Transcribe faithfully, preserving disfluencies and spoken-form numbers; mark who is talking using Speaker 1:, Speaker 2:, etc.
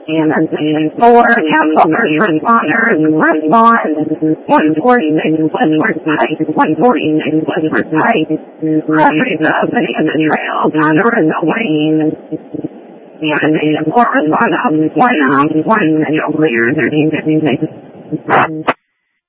Speaker 1: and then four, and have lovers, run water, and run bond, one forty, and one more side, one forty, and one more side, running up and the trail, down the lane, and then four, and one, one, one, and over there, thirteen, fifteen, sixteen.